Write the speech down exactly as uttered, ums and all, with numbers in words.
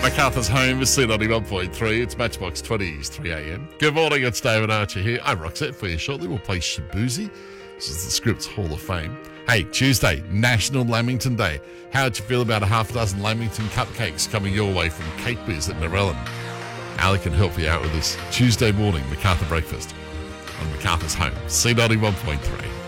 MacArthur's home is C ninety-one point three. It's Matchbox twenty's three a.m. Good morning, it's David Archer here. I'm Roxette for you shortly. We'll play Shabuzi. This is the Scripps Hall of Fame. Hey, Tuesday, National Lamington Day. How'd you feel about a half a dozen Lamington cupcakes coming your way from Cake Biz at Narellan? Ali can help you out with this Tuesday morning MacArthur breakfast on MacArthur's home, C ninety-one point three.